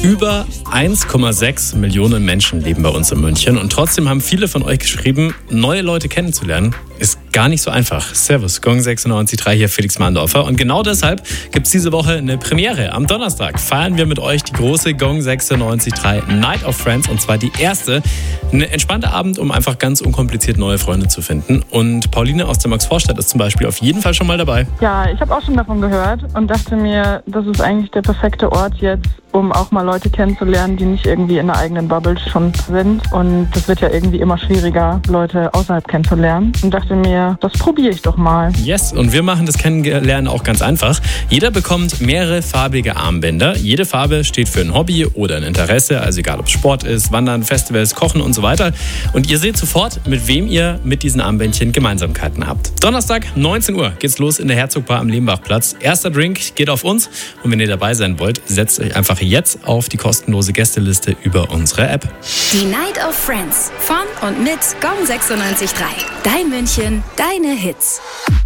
Über 1,6 Millionen Menschen leben bei uns in München und trotzdem haben viele von euch geschrieben, neue Leute kennenzulernen ist gar nicht so einfach. Servus, Gong 96.3 hier, Felix Mahndorfer. Und genau deshalb gibt es diese Woche eine Premiere. Am Donnerstag feiern wir mit euch die große Gong 96.3 Night of Friends und zwar die erste. Ein entspannter Abend, um einfach ganz unkompliziert neue Freunde zu finden. Und Pauline aus der Max-Vorstadt ist zum Beispiel auf jeden Fall schon mal dabei. Ja, ich habe auch schon davon gehört und dachte mir, das ist eigentlich der perfekte Ort jetzt, um auch mal Leute kennenzulernen, die nicht irgendwie in der eigenen Bubble schon sind. Und das wird ja irgendwie immer schwieriger, Leute außerhalb kennenzulernen. Und dachte mir, das probiere ich doch mal. Yes, und wir machen das Kennenlernen auch ganz einfach. Jeder bekommt mehrere farbige Armbänder. Jede Farbe steht für ein Hobby oder ein Interesse, also egal ob Sport ist, Wandern, Festivals, Kochen und so weiter. Und ihr seht sofort, mit wem ihr mit diesen Armbändchen Gemeinsamkeiten habt. Donnerstag, 19 Uhr geht's los in der Herzogbar am Lehmbachplatz. Erster Drink geht auf uns. Und wenn ihr dabei sein wollt, setzt euch einfach jetzt auf die kostenlose Gästeliste über unsere App. Die Night of Friends von und mit Gong 96.3. Dein München, deine Hits.